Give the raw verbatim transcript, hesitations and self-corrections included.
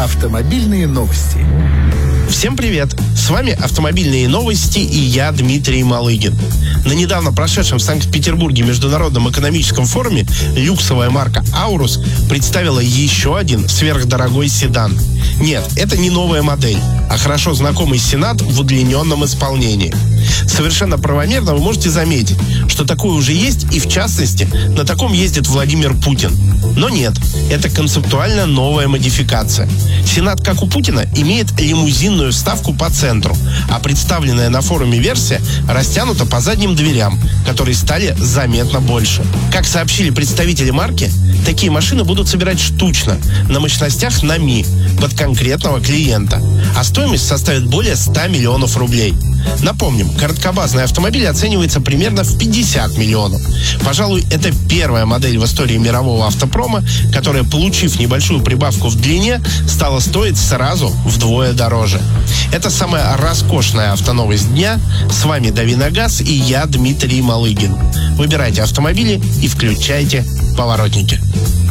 Автомобильные новости. Всем привет! С вами «Автомобильные новости» и я, Дмитрий Малыгин. На недавно прошедшем в Санкт-Петербурге Международном экономическом форуме люксовая марка «Аурус» представила еще один сверхдорогой седан. Нет, это не новая модель, а хорошо знакомый Сенат в удлиненном исполнении. Совершенно правомерно вы можете заметить, что такое уже есть, и в частности, на таком ездит Владимир Путин. Но нет, это концептуально новая модификация. Сенат, как у Путина, имеет лимузинную вставку по центру, а представленная на форуме версия растянута по задним дверям, которые стали заметно больше. Как сообщили представители марки, такие машины будут собирать штучно, на мощностях на Ми, под конкретного клиента, а стоимость составит более ста миллионов рублей. Напомним, короткобазный автомобиль оценивается примерно в пятьдесят миллионов. Пожалуй, это первая модель в истории мирового автопрома, которая, получив небольшую прибавку в длине, стала стоить сразу вдвое дороже. Это самая роскошная автоновость дня. С вами Дави на газ и я, Дмитрий Малыгин. Выбирайте автомобили и включайте поворотники.